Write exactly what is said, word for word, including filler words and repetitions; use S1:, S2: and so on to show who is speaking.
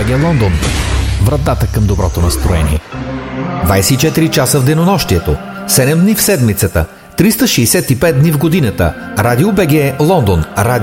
S1: БГ Лондон. Вратата към доброто настроение. двайсет и четири часа в денонощието, седем дни в седмицата, триста шейсет и пет дни в годината. Радио БГ Лондон.